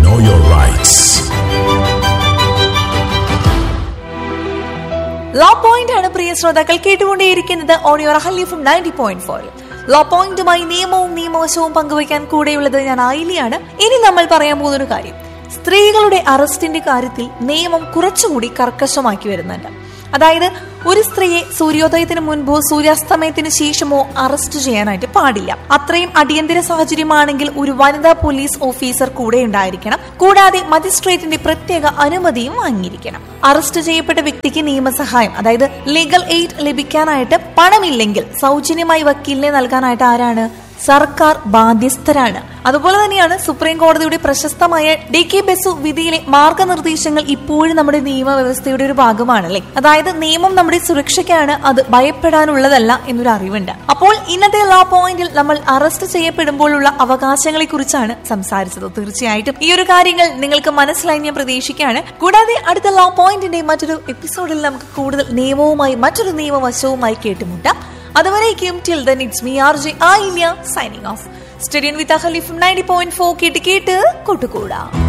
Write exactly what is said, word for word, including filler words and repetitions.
Know your rights. Law point ആണ് പ്രിയ ശ്രോതാക്കൾ കേട്ടുകൊണ്ടേയിരിക്കുന്നത് on your Ahalya F M ninety point ഫോറിൽ. Law പോയിന്റുമായി നിയമവും നിയമവശവും പങ്കുവയ്ക്കാൻ കൂടെയുള്ളത് ഞാൻ ആയിലിയാണ്. ഇനി നമ്മൾ പറയാൻ പോകുന്ന ഒരു കാര്യം, സ്ത്രീകളുടെ അറസ്റ്റിന്റെ കാര്യത്തിൽ നിയമം കുറച്ചുകൂടി കർക്കശമാക്കി വരുന്നുണ്ട്. അതായത് ഒരു സ്ത്രീയെ സൂര്യോദയത്തിന് മുൻപോ സൂര്യാസ്തമയത്തിന് ശേഷമോ അറസ്റ്റ് ചെയ്യാനായിട്ട് പാടില്ല. അത്രയും അടിയന്തര സാഹചര്യമാണെങ്കിൽ ഒരു വനിതാ പോലീസ് ഓഫീസർ കൂടെ ഉണ്ടായിരിക്കണം. കൂടാതെ മജിസ്ട്രേറ്റിന്റെ പ്രത്യേക അനുമതിയും വാങ്ങിയിരിക്കണം. അറസ്റ്റ് ചെയ്യപ്പെട്ട വ്യക്തിക്ക് നിയമസഹായം, അതായത് ലീഗൽ എയ്ഡ് ലഭിക്കാനായിട്ട് പണമില്ലെങ്കിൽ സൗജന്യമായി വക്കീലിനെ നൽകാനായിട്ട് ആരാണ്? സർക്കാർ ബാധ്യസ്ഥരാണ്. അതുപോലെ തന്നെയാണ് സുപ്രീം കോടതിയുടെ പ്രശസ്തമായ ഡി കെ ബസു വിധിയിലെ മാർഗനിർദ്ദേശങ്ങൾ ഇപ്പോഴും നമ്മുടെ നിയമവ്യവസ്ഥയുടെ ഒരു ഭാഗമാണല്ലേ. അതായത് നിയമം നമ്മുടെ സുരക്ഷയ്ക്കാണ്, അത് ഭയപ്പെടാനുള്ളതല്ല എന്നൊരു അറിവുണ്ട്. അപ്പോൾ ഇന്നത്തെ ലോ പോയിന്റിൽ നമ്മൾ അറസ്റ്റ് ചെയ്യപ്പെടുമ്പോഴുള്ള അവകാശങ്ങളെ കുറിച്ചാണ് സംസാരിച്ചത്. തീർച്ചയായിട്ടും ഈ ഒരു കാര്യങ്ങൾ നിങ്ങൾക്ക് മനസ്സിലായി ഞാൻ പ്രതീക്ഷിക്കുകയാണ്. കൂടാതെ അടുത്ത ലോ പോയിന്റിന്റെ മറ്റൊരു എപ്പിസോഡിൽ നമുക്ക് കൂടുതൽ നിയമവുമായി മറ്റൊരു നിയമവശവുമായി കേട്ടുമുട്ടാം. അതുവരേക്കും till then it's me R J Ailya signing off. Stay in with Ahalif ninety point four കേട്ട് കേട്ട് കൂട്ടുകൂടാ.